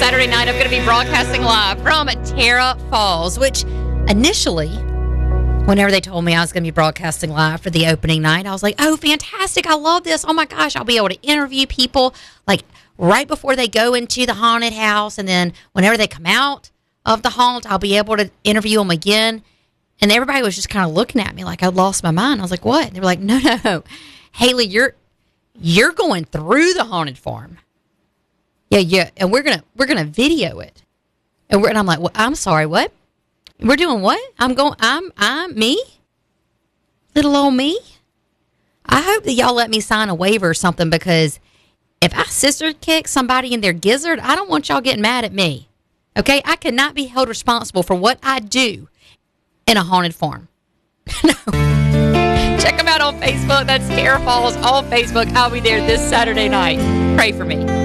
Saturday night, I'm going to be broadcasting live from Terra Falls, which initially, whenever they told me I was going to be broadcasting live for the opening night, I was like, oh, fantastic. I love this. Oh, my gosh. I'll be able to interview people like right before they go into the haunted house. And then whenever they come out of the haunt, I'll be able to interview them again. And everybody was just kind of looking at me like I'd lost my mind. I was like, what? They were like, no. Haley, you're going through the haunted farm. Yeah, and we're gonna video it, and I'm like, well, I'm sorry, what? We're doing what? I'm me, little old me. I hope that y'all let me sign a waiver or something, because if I sister kick somebody in their gizzard, I don't want y'all getting mad at me. Okay, I cannot be held responsible for what I do in a haunted farm. No. Check them out on Facebook. That's Terra Falls on Facebook. I'll be there this Saturday night. Pray for me.